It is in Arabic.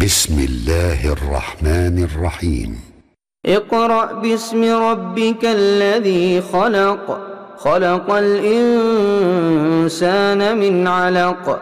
بسم الله الرحمن الرحيم. اقرأ باسم ربك الذي خلق، خلق الإنسان من علق.